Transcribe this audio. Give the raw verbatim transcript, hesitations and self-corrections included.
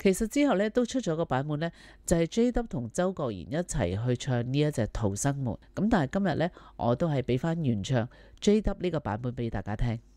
其實之後咧都出咗個版本咧，就係 J W 同周國賢一齊去唱呢一隻《逃生門》。咁但係今日咧，我都係俾翻原唱 J W 呢個版本俾大家聽。